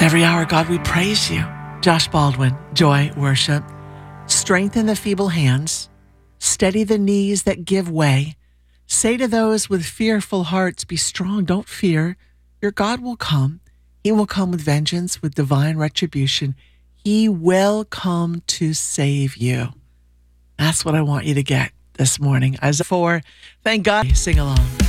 Every hour, God, we praise you. Josh Baldwin, Joy Worship. Strengthen the feeble hands. Steady the knees that give way. Say to those with fearful hearts, be strong, don't fear. Your God will come. He will come with vengeance, with divine retribution. He will come to save you. That's what I want you to get this morning. Isaiah 4, thank God. Sing along.